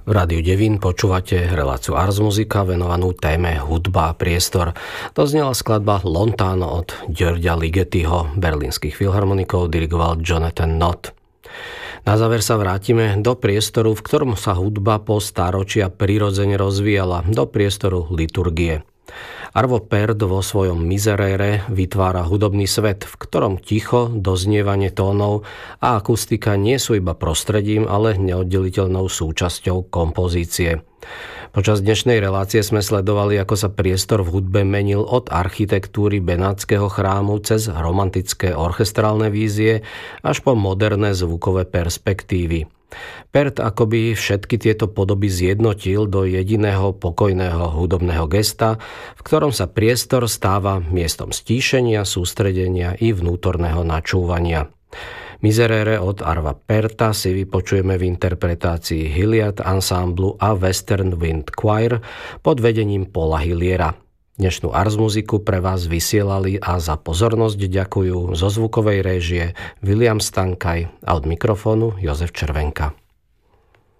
V Rádiu Devín počúvate reláciu Ars Musica venovanú téme hudba a priestor. To znela skladba Lontano od Györgya Ligetyho, berlínskych filharmonikov dirigoval Jonathan Nott. Na záver sa vrátime do priestoru, v ktorom sa hudba po stáročia prirodzene rozvíjala, do priestoru liturgie. Arvo Pärt vo svojom Miserere vytvára hudobný svet, v ktorom ticho, doznievanie tónov a akustika nie sú iba prostredím, ale neoddeliteľnou súčasťou kompozície. Počas dnešnej relácie sme sledovali, ako sa priestor v hudbe menil od architektúry Benátskeho chrámu cez romantické orchestrálne vízie až po moderné zvukové perspektívy. Pärt akoby všetky tieto podoby zjednotil do jediného pokojného hudobného gesta, v ktorom sa priestor stáva miestom stíšenia, sústredenia i vnútorného načúvania. Miserere od Arva Pärta si vypočujeme v interpretácii Hilliard Ensemblu a Western Wind Choir pod vedením Paula Hilliera. Dnešnú Ars Musicu pre vás vysielali a za pozornosť ďakujú zo zvukovej réžie William Stankaj a od mikrofónu Jozef Červenka.